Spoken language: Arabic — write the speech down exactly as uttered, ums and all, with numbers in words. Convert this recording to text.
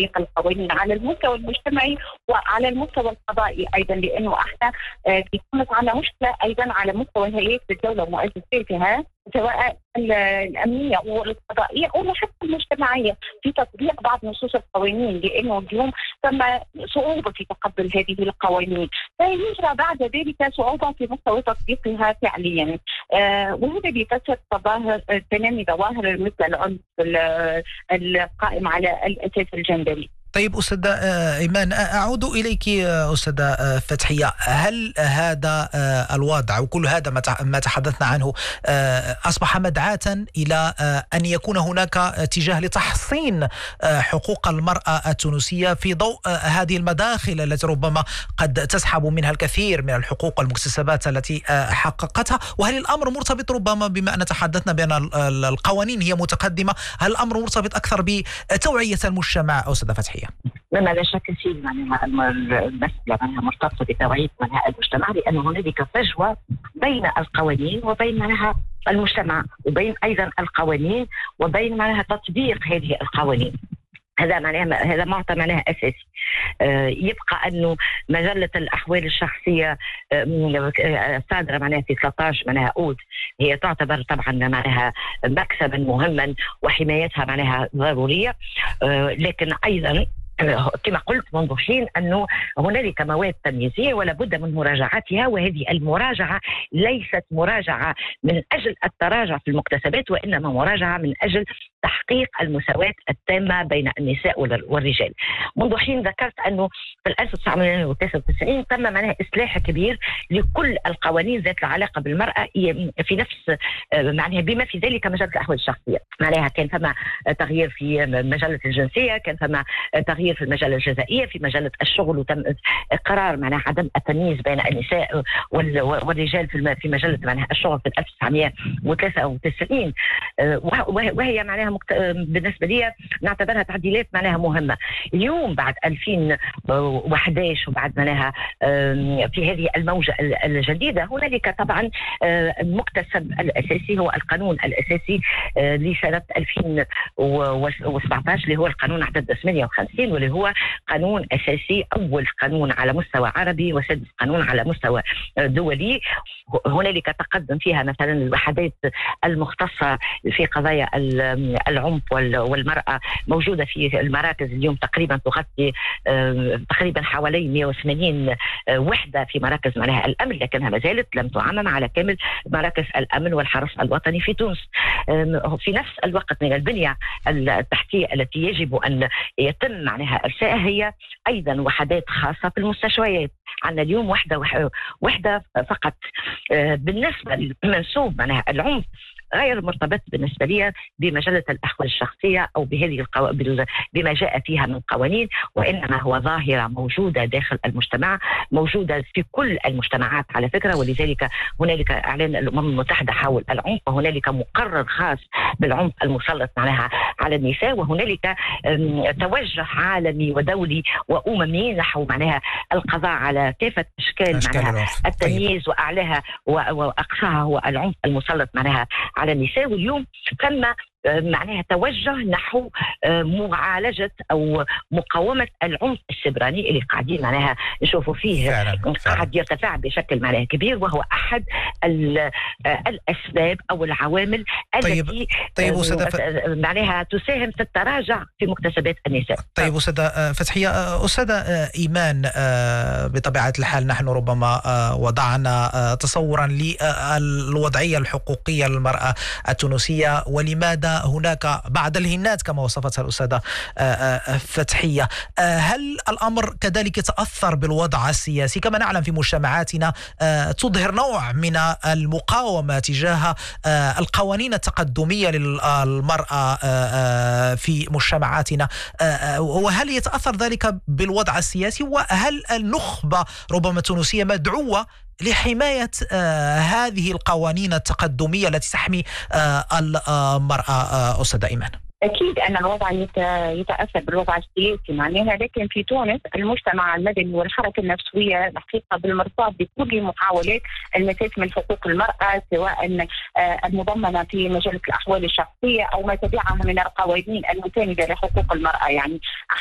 تطبيق القوانين على المستوى المجتمعي وعلى المستوى القضائي ايضا، لانه احنا كانت على مشكله ايضا على مستوى هيئات الدوله ومؤسساتها سواء الامنيه والقضائيه او حتى المجتمعيه في تطبيق بعض نصوص القوانين، لانه اليوم ثم صعوبه في تقبل هذه القوانين، فيجرى بعد ذلك صعوبه في مستوى تطبيقها فعليا. آه وهذا بيفسر تظاهر تنامي ظواهر مثل العنف القائم على الاساس الجندري. طيب أستاذة إيمان، أعود إليك أستاذة فتحية. هل هذا الوضع وكل هذا ما تحدثنا عنه أصبح مدعاة إلى أن يكون هناك اتجاه لتحصين حقوق المرأة التونسية في ضوء هذه المداخل التي ربما قد تسحب منها الكثير من الحقوق والمكتسبات التي حققتها؟ وهل الأمر مرتبط ربما بما أن تحدثنا بأن القوانين هي متقدمة، هل الأمر مرتبط أكثر بتوعية المجتمع أستاذة فتحية؟ مما لا شك فيه معناها المسألة معناها مرتبطة بتوعية معناها المجتمع، لأن هنالك فجوة بين القوانين وبين معناها المجتمع، وبين أيضا القوانين وبين معناها تطبيق هذه القوانين. هذا معناها هذا معطى معناها اساسي. آه يبقى انه مجله الاحوال الشخصيه آه صادره معناها في ثلاثة عشر معناها اوت، هي تعتبر طبعا معناها مكسبا مهما وحمايتها معناها ضروريه، آه لكن ايضا كما قلت منذ حين أنه هنالك مواد تمييزية ولا بد من مراجعتها، وهذه المراجعة ليست مراجعة من أجل التراجع في المكتسبات، وإنما مراجعة من أجل تحقيق المساواة التامة بين النساء والرجال. منذ حين ذكرت أنه في ألف وتسعمائة وتسعة وتسعين تم معناها إصلاح كبير لكل القوانين ذات العلاقة بالمرأة في نفس معناها بما في ذلك مجلة الأحوال الشخصية. معناها كان ثم تغيير في مجلة الجنسية، كان ثم تغيير في المجلة الجزائية، في مجلة الشغل وتم إقرار معناها عدم التمييز بين النساء والرجال في في مجلة معناها الشغل في ألف وتسعمائة وثلاثة وتسعين، وهي معناها بالنسبة لي نعتبرها تعديلات معناها مهمة. اليوم بعد ألفين وأحد عشر وبعد معناها في هذه الموجة الجديدة هنالك طبعا المكتسب الأساسي هو القانون الأساسي لسنة ألفين وسبعة عشر اللي هو القانون عدد ثمانية وخمسين، واللي هو قانون أساسي، أول قانون على مستوى عربي وسادس قانون على مستوى دولي. هنالك تقدم فيها مثلا الوحدات المختصة في قضايا العنف والمرأة موجودة في المراكز اليوم تقريبا تغطي تقريبا حوالي مئة وثمانين وحدة في مراكز معناها الأمن، لكنها ما زالت لم تعمم على كامل مراكز الأمن والحرس الوطني في تونس. في نفس الوقت من البنية التحتية التي يجب أن يتم معناها إرسائها هي أيضا وحدات خاصة في المستشفيات. عندنا اليوم وحدة وحدة فقط. بالنسبة لمنسوب معناها العنف غير مرتبط بالنسبة لي بمجلة الأحوال الشخصية أو بهذه القو... بما جاء فيها من قوانين، وإنما هو ظاهرة موجودة داخل المجتمع، موجودة في كل المجتمعات على فكرة، ولذلك هنالك إعلان الأمم المتحدة حول العنف، وهنالك مقرر خاص بالعنف المسلط معناها على النساء، وهنالك توجه عالمي ودولي وأممي نحو معناها القضاء على كافة أشكال, أشكال معناها التمييز، وأعلاها وأقصاها هو العنف المسلط معناها على النساء. واليوم تم معناها توجه نحو معالجة أو مقاومة العنف السبراني اللي قاعدين معناها نشوفوا فيه قاعد يرتفع بشكل معناها كبير، وهو أحد الأسباب أو العوامل طيب التي طيب معناها تساهم في التراجع في مكتسبات النساء. طيب أستاذة فتحية، أستاذة إيمان، بطبيعة الحال نحن ربما وضعنا تصورا للوضعية الحقوقية للمرأة التونسية، ولماذا هناك بعض الهنات كما وصفتها الأستاذة فتحية. هل الأمر كذلك يتأثر بالوضع السياسي؟ كما نعلم في مجتمعاتنا تظهر نوع من المقاومة تجاه القوانين التقدمية للمرأة في مجتمعاتنا، وهل يتأثر ذلك بالوضع السياسي؟ وهل النخبة ربما التونسية مدعوة لحماية آه هذه القوانين التقدمية التي تحمي آه المرأة آه أستاذة إيمان؟ أكيد أن الوضع يتأثر بالوضع السياسي معناها، لكن في تونس المجتمع المدني والحركة النفسية الحقيقة بالمرصاد بكل محاولات المساس من حقوق المرأة، سواء المضمنة في مجلة الأحوال الشخصية أو ما تبعها من القوانين المساندة لحقوق المرأة. يعني